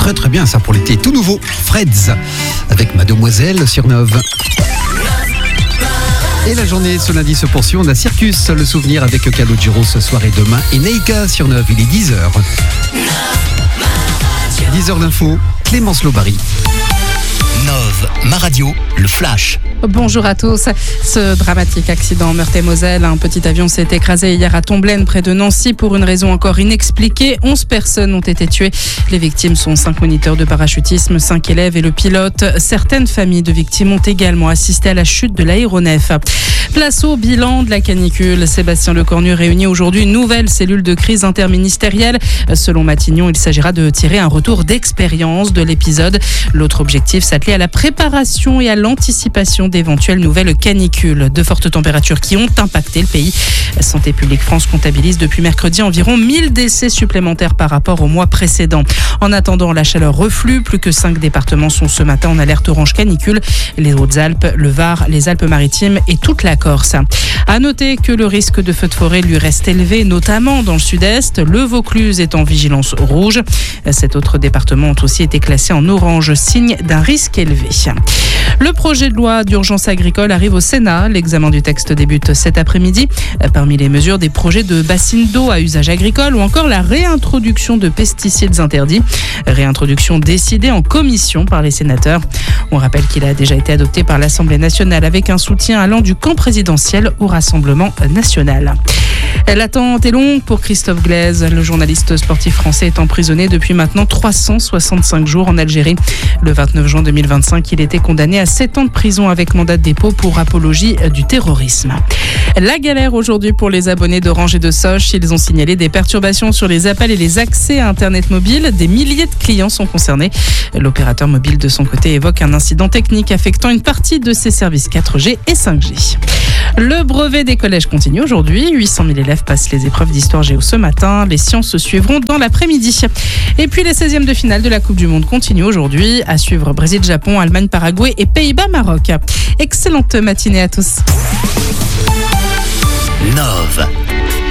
très bien ça pour l'été. Tout nouveau, Freds, avec Mademoiselle sur Nove. Et la journée ce lundi se poursuit. On a Circus, le souvenir avec Calogero ce soir et demain. Et Neika sur Nove, il est 10h. 10h d'info, Clémence Lobary. Nove, ma radio, le flash. Bonjour à tous. Ce dramatique accident en Meurthe-et-Moselle, un petit avion s'est écrasé hier à Tomblaine près de Nancy pour une raison encore inexpliquée. 11 personnes ont été tuées. Les victimes sont 5 moniteurs de parachutisme, 5 élèves et le pilote. Certaines familles de victimes ont également assisté à la chute de l'aéronef. Place au bilan de la canicule. Sébastien Lecornu réunit aujourd'hui une nouvelle cellule de crise interministérielle. Selon Matignon, il s'agira de tirer un retour d'expérience de l'épisode. L'autre objectif, s'atteler à la préparation et à l'anticipation d'éventuelles nouvelles canicules. De fortes températures qui ont impacté le pays. Santé publique France comptabilise depuis mercredi environ 1000 décès supplémentaires par rapport au mois précédent. En attendant, la chaleur reflue. Plus que 5 départements sont ce matin en alerte orange canicule. Les Hautes-Alpes, le Var, les Alpes-Maritimes et toute la Corse. À noter que le risque de feu de forêt lui reste élevé, notamment dans le sud-est. Le Vaucluse est en vigilance rouge. Cet autre département ont aussi été classés en orange, signe d'un risque élevé. Le projet de loi d'urgence agricole arrive au Sénat. L'examen du texte débute cet après-midi. Parmi les mesures, des projets de bassines d'eau à usage agricole ou encore la réintroduction de pesticides interdits. Réintroduction décidée en commission par les sénateurs. On rappelle qu'il a déjà été adopté par l'Assemblée nationale avec un soutien allant du camp présidentiel au Rassemblement national. L'attente est longue pour Christophe Glaise. Le journaliste sportif français est emprisonné depuis maintenant 365 jours en Algérie. Le 29 juin 2025, il était condamné à 7 ans de prison avec mandat de dépôt pour apologie du terrorisme. La galère aujourd'hui pour les abonnés d'Orange et de Soch. Ils ont signalé des perturbations sur les appels et les accès à Internet mobile. Des milliers de clients sont concernés. L'opérateur mobile de son côté évoque un incident technique affectant une partie de ses services 4G et 5G. Le brevet des collèges continue aujourd'hui. 800 000 élèves passent les épreuves d'histoire géo ce matin. Les sciences se suivront dans l'après-midi. Et puis les 16e de finale de la Coupe du Monde continuent aujourd'hui. À suivre Brésil-Japon, Allemagne-Paraguay et Pays-Bas-Maroc. Excellente matinée à tous. Nove.